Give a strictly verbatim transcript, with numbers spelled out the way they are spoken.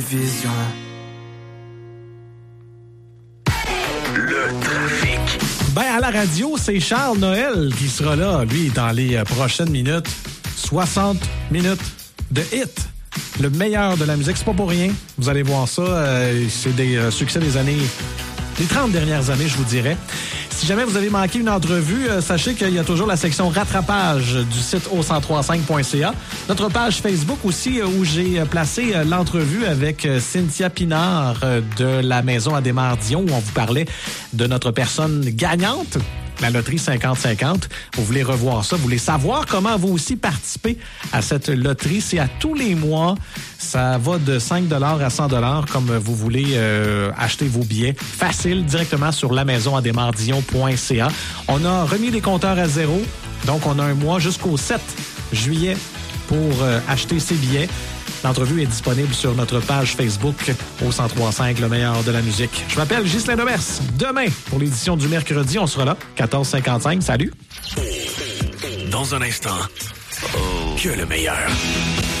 Vision. Le trafic. Ben, à la radio, c'est Charles Noël qui sera là, lui, dans les euh, prochaines minutes. soixante minutes de hit. Le meilleur de la musique, c'est pas pour rien. Vous allez voir ça. Euh, c'est des euh, succès des années... des trente dernières années, je vous dirais. Si jamais vous avez manqué une entrevue, euh, sachez qu'il y a toujours la section rattrapage du site o cent trois cinq point c a. Notre page Facebook aussi, euh, où j'ai euh, placé euh, l'entrevue avec euh, Cynthia Pinard euh, de la Maison Adhémar Dion, où on vous parlait de notre personne gagnante, la loterie cinquante cinquante. Vous voulez revoir ça, vous voulez savoir comment vous aussi participer à cette loterie. C'est à tous les mois. Ça va de cinq dollars à cent dollars comme vous voulez euh, acheter vos billets. Facile, directement sur la maison adhémar dion point c a. On a remis les compteurs à zéro. Donc, on a un mois jusqu'au sept juillet pour euh, acheter ces billets. L'entrevue est disponible sur notre page Facebook au cent trois cinq, le meilleur de la musique. Je m'appelle Ghislain Demers. Demain, pour l'édition du mercredi, on sera là, quatorze cinquante-cinq. Salut! Dans un instant, que le meilleur.